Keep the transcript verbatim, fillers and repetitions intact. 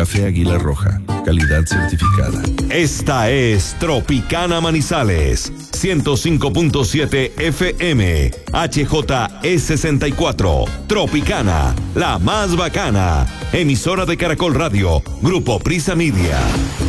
Café Águila Roja, calidad certificada. Esta es Tropicana Manizales, ciento cinco punto siete F M, H J E sesenta y cuatro. Tropicana, la más bacana. Emisora de Caracol Radio, Grupo Prisa Media.